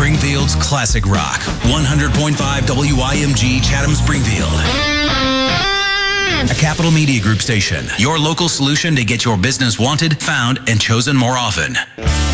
Springfield's classic rock. 100.5 WIMG Chatham-Springfield. A Capital Media Group station. Your local solution to get your business wanted, found, and chosen more often.